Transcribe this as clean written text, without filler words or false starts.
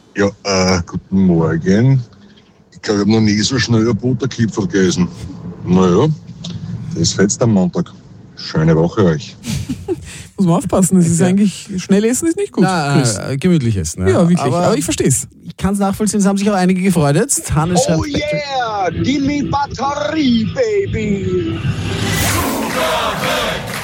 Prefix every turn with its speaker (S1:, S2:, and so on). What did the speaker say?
S1: Ja, guten Morgen. Ich glaube, ich habe noch nie so schnell ein Butterkipferl gegessen. Naja, das ist jetzt am Montag. Schöne Woche euch.
S2: Muss man aufpassen, das ist eigentlich, schnell essen ist nicht gut.
S3: Gemütlich essen.
S2: Ja, wirklich. Aber ich verstehe es.
S3: Ich kann es nachvollziehen, es haben sich auch einige gefreut jetzt. Hannes schreibt,
S4: yeah! Give me Batterie, baby!